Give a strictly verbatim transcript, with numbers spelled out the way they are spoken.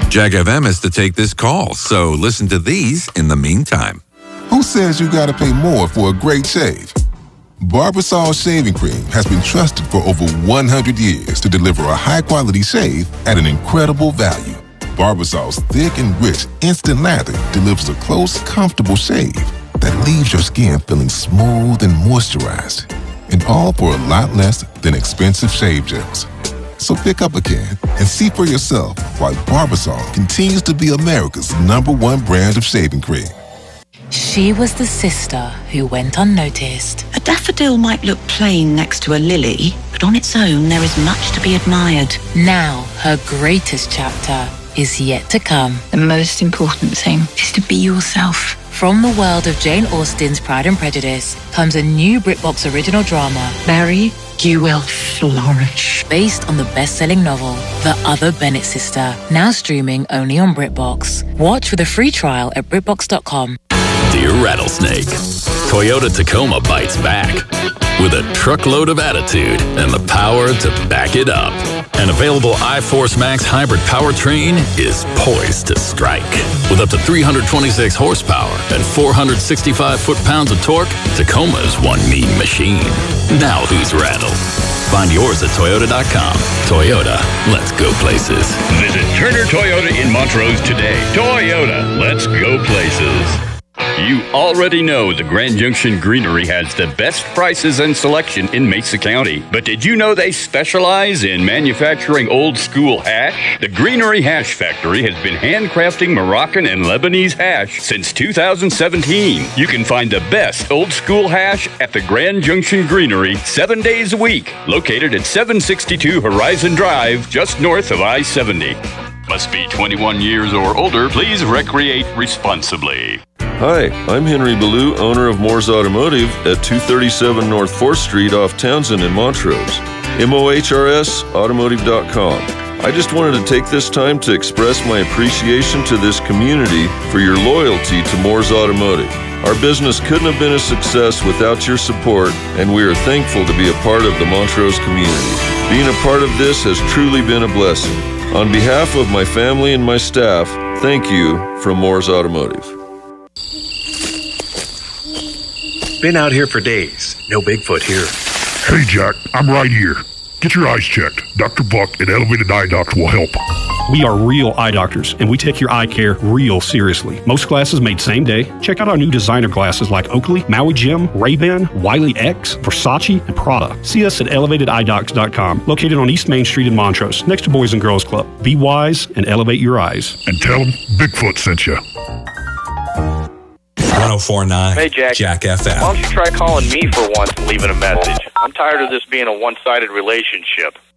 Jack F M has to take this call, so listen to these in the meantime. Who says you gotta pay more for a great shave? Barbasol Shaving Cream has been trusted for over one hundred years to deliver a high-quality shave at an incredible value. Barbasol's thick and rich instant lather delivers a close, comfortable shave that leaves your skin feeling smooth and moisturized. And all for a lot less than expensive shave gels. So pick up a can and see for yourself why Barbasol continues to be America's number one brand of shaving cream. She was the sister who went unnoticed. A daffodil might look plain next to a lily, but on its own there is much to be admired. Now her greatest chapter is yet to come. The most important thing is to be yourself. From the world of Jane Austen's Pride and Prejudice comes a new BritBox original drama, Mary, you will flourish. Based on the best-selling novel, The Other Bennett Sister, now streaming only on BritBox. Watch with a free trial at BritBox dot com. Dear Rattlesnake, Toyota Tacoma bites back with a truckload of attitude and the power to back it up. An available iForce Max hybrid powertrain is poised to strike. With up to three hundred twenty-six horsepower and four hundred sixty-five foot-pounds of torque, Tacoma is one mean machine. Now who's rattled? Find yours at Toyota dot com. Toyota, let's go places. Visit Turner Toyota in Montrose today. Toyota, let's go places. You already know the Grand Junction Greenery has the best prices and selection in Mesa County. But did you know they specialize in manufacturing old school hash? The Greenery Hash Factory has been handcrafting Moroccan and Lebanese hash since two thousand seventeen. You can find the best old school hash at the Grand Junction Greenery seven days a week. Located at seven sixty-two Horizon Drive, just north of I seventy. Must be twenty-one years or older. Please recreate responsibly. Hi, I'm Henry Ballou, owner of Moore's Automotive at two thirty-seven North fourth Street off Townsend in Montrose. M O H R S automotive dot com. I just wanted to take this time to express my appreciation to this community for your loyalty to Moore's Automotive. Our business couldn't have been a success without your support, and we are thankful to be a part of the Montrose community. Being a part of this has truly been a blessing. On behalf of my family and my staff, thank you from Moore's Automotive. Been out here for days. No Bigfoot here. Hey, Jack, I'm right here. Get your eyes checked. Doctor Buck at Elevated Eye Doctor will help. We are real eye doctors, and we take your eye care real seriously. Most glasses made same day. Check out our new designer glasses like Oakley, Maui Jim, Ray-Ban, Wiley X, Versace, and Prada. See us at elevated eye docs dot com, located on East Main Street in Montrose, next to Boys and Girls Club. Be wise and elevate your eyes. And tell them Bigfoot sent you. one oh four point nine Hey, Jack. Jack F M. Why don't you try calling me for once and leaving a message? I'm tired of this being a one-sided relationship.